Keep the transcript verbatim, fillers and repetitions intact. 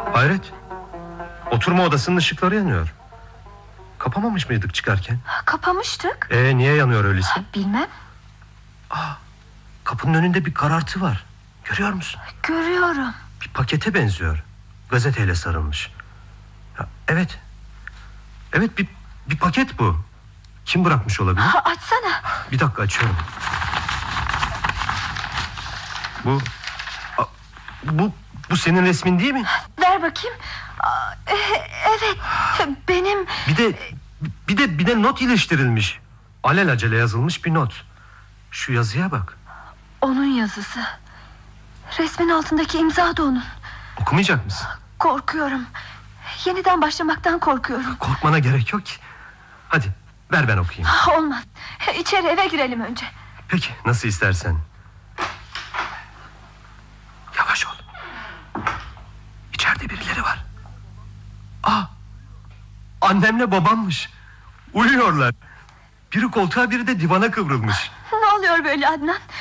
Hayret. Oturma odasının ışıkları yanıyor. Kapamamış mıydık çıkarken? Kapamıştık. Ee, niye yanıyor öyleyse? Bilmem. Aa, kapının önünde bir karartı var. Görüyor musun? Görüyorum. Bir pakete benziyor. Gazeteyle sarılmış. Ya, evet. Evet, bir, bir paket bu. Kim bırakmış olabilir? Ha, açsana. Bir dakika, açıyorum. Bu a, Bu bu senin resmin değil mi? Ver bakayım. Aa, e, evet. Benim. Bir de bir de bir de not iliştirilmiş. Alelacele yazılmış bir not. Şu yazıya bak. Onun yazısı. Resmin altındaki imza da onun. Okumayacak mısın? Korkuyorum. Yeniden başlamaktan korkuyorum. Korkmana gerek yok ki. Hadi ver ben okuyayım. Ha, olmaz. İçeri, eve girelim önce. Peki, nasıl istersen. Yavaş ol. İçeride birileri var. Aa, annemle babammış. Uyuyorlar. Biri koltuğa, biri de divana kıvrılmış. Ne oluyor böyle Adnan?